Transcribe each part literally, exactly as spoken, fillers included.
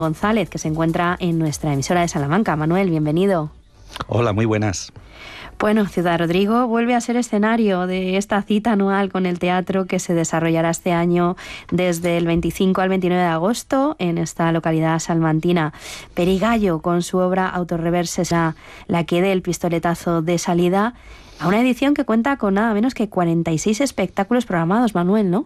González, que se encuentra en nuestra emisora de Salamanca. Manuel, bienvenido. Hola, muy buenas. Bueno, Ciudad Rodrigo vuelve a ser escenario de esta cita anual con el teatro que se desarrollará este año desde el veinticinco al veintinueve de agosto en esta localidad salmantina. Perigallo, con su obra Autorreverse, será la que dé el pistoletazo de salida a una edición que cuenta con nada menos que cuarenta y seis espectáculos programados, Manuel, ¿no?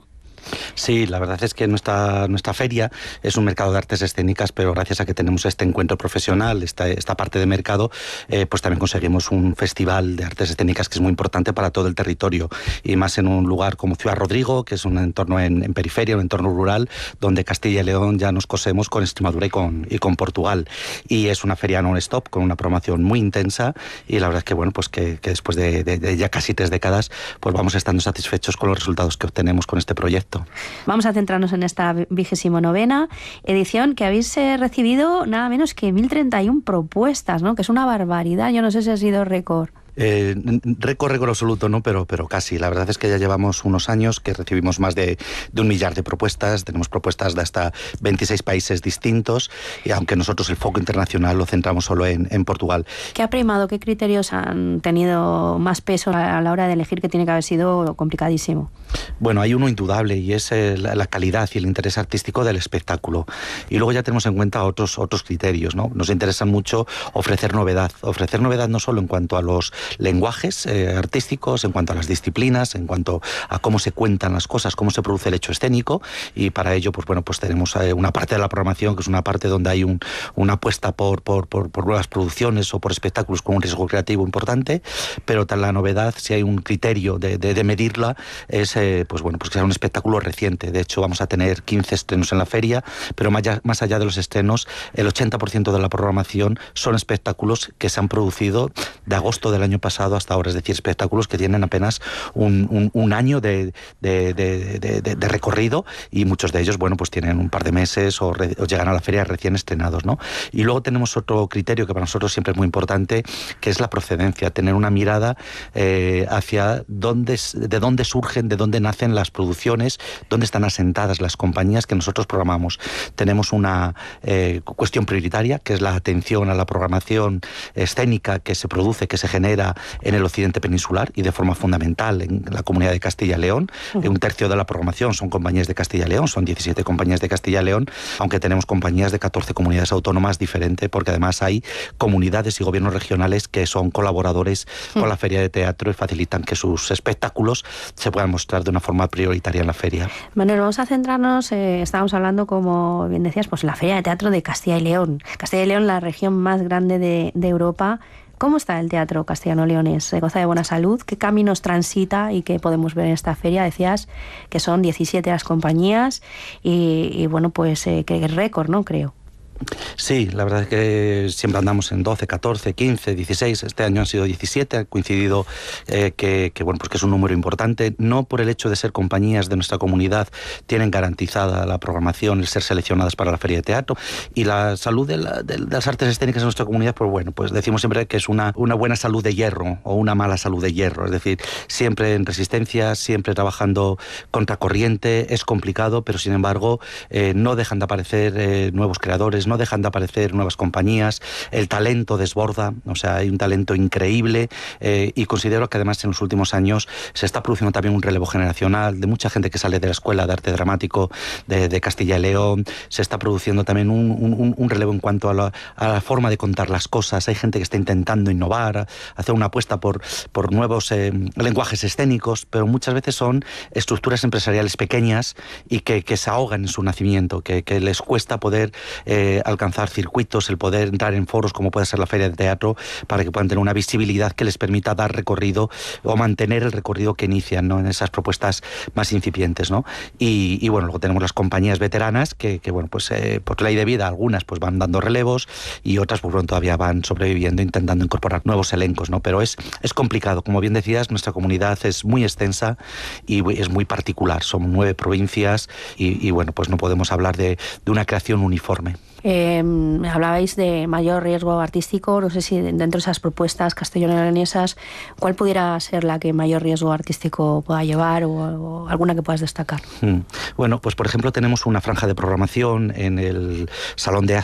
Sí, la verdad es que nuestra, nuestra feria es un mercado de artes escénicas, pero gracias a que tenemos este encuentro profesional, esta, esta parte de mercado, eh, pues también conseguimos un festival de artes escénicas que es muy importante para todo el territorio, y más en un lugar como Ciudad Rodrigo, que es un entorno en, en periferia, un entorno rural, donde Castilla y León ya nos cosemos con Extremadura y con, y con Portugal. Y es una feria non-stop, con una programación muy intensa, y la verdad es que, bueno, pues que, que después de, de, de ya casi tres décadas, pues vamos estando satisfechos con los resultados que obtenemos con este proyecto. Vamos a centrarnos en esta vigésimo novena edición, que habéis eh, recibido nada menos que mil treinta y una propuestas, ¿no? Que es una barbaridad. Yo no sé si ha sido récord. Eh, récord, récord absoluto, ¿no? Pero, pero casi. La verdad es que ya llevamos unos años que recibimos más de, de un millar de propuestas. Tenemos propuestas de hasta veintiséis países distintos, y aunque nosotros el foco internacional lo centramos solo en, en Portugal. ¿Qué ha primado? ¿Qué criterios han tenido más peso a la hora de elegir, que tiene que haber sido complicadísimo? Bueno, hay uno indudable, y es eh, la, la calidad y el interés artístico del espectáculo. Y luego ya tenemos en cuenta otros, otros criterios, ¿no? Nos interesa mucho ofrecer novedad. Ofrecer novedad no solo en cuanto a los lenguajes eh, artísticos, en cuanto a las disciplinas, en cuanto a cómo se cuentan las cosas, cómo se produce el hecho escénico, y para ello, pues bueno, pues tenemos eh, una parte de la programación que es una parte donde hay un, una apuesta por, por, por, por nuevas producciones o por espectáculos con un riesgo creativo importante, pero tal la novedad, si hay un criterio de, de, de medirla, es eh, pues bueno, pues que sea un espectáculo reciente. De hecho, vamos a tener quince estrenos en la feria, pero más allá, más allá de los estrenos, el ochenta por ciento de la programación son espectáculos que se han producido de agosto del año pasado hasta ahora, es decir, espectáculos que tienen apenas un, un, un año de, de, de, de, de, de recorrido, y muchos de ellos, bueno, pues tienen un par de meses o, re, o llegan a la feria recién estrenados, ¿no? Y luego tenemos otro criterio que para nosotros siempre es muy importante, que es la procedencia, tener una mirada eh, hacia dónde, de dónde surgen, de dónde nacen las producciones, dónde están asentadas las compañías que nosotros programamos. Tenemos una eh, cuestión prioritaria, que es la atención a la programación escénica que se produce, que se genera en el occidente peninsular y de forma fundamental en la comunidad de Castilla y León. Uh-huh. Un tercio de la programación son compañías de Castilla y León, son diecisiete compañías de Castilla y León, aunque tenemos compañías de catorce comunidades autónomas diferentes, porque además hay comunidades y gobiernos regionales que son colaboradores uh-huh. con la Feria de Teatro y facilitan que sus espectáculos se puedan mostrar de una forma prioritaria en la feria. Manuel, vamos a centrarnos, eh, estábamos hablando, como bien decías, pues la Feria de Teatro de Castilla y León. Castilla y León, la región más grande de, de Europa. ¿Cómo está el teatro castellano-leonés? ¿Se goza de buena salud? ¿Qué caminos transita y qué podemos ver en esta feria? Decías que son diecisiete las compañías y, y bueno, pues eh, que es récord, ¿no? Creo. Sí, la verdad es que siempre andamos en doce, catorce, quince, dieciséis. Este año han sido diecisiete. Ha coincidido eh, que, que, bueno, pues que es un número importante. No por el hecho de ser compañías de nuestra comunidad tienen garantizada la programación, el ser seleccionadas para la Feria de Teatro. Y la salud de, la, de, de las artes escénicas en nuestra comunidad, pues bueno, pues decimos siempre que es una, una buena salud de hierro o una mala salud de hierro. Es decir, siempre en resistencia, siempre trabajando contracorriente. Es complicado, pero sin embargo eh, no dejan de aparecer eh, nuevos creadores, no dejan de aparecer nuevas compañías, el talento desborda, o sea, hay un talento increíble, eh, y considero que además en los últimos años se está produciendo también un relevo generacional de mucha gente que sale de la Escuela de Arte Dramático de, de Castilla y León. Se está produciendo también un, un, un relevo en cuanto a la, a la forma de contar las cosas. Hay gente que está intentando innovar, hacer una apuesta por, por nuevos eh, lenguajes escénicos, pero muchas veces son estructuras empresariales pequeñas y que, que se ahogan en su nacimiento, que, que les cuesta poder eh, alcanzar circuitos, el poder entrar en foros como puede ser la Feria de Teatro, para que puedan tener una visibilidad que les permita dar recorrido o mantener el recorrido que inician, ¿no?, en esas propuestas más incipientes, ¿no? Y, y bueno, luego tenemos las compañías veteranas que, que bueno, pues eh, por ley de vida algunas pues van dando relevos y otras pues bueno, todavía van sobreviviendo, intentando incorporar nuevos elencos, ¿no? Pero es, es complicado. Como bien decías, nuestra comunidad es muy extensa y es muy particular. Son nueve provincias y, y bueno, pues no podemos hablar de, de una creación uniforme. Eh, hablabais de mayor riesgo artístico, no sé si dentro de esas propuestas castellano-leonesas, ¿cuál pudiera ser la que mayor riesgo artístico pueda llevar o, o alguna que puedas destacar? Mm. Bueno, pues por ejemplo tenemos una franja de programación en el Salón de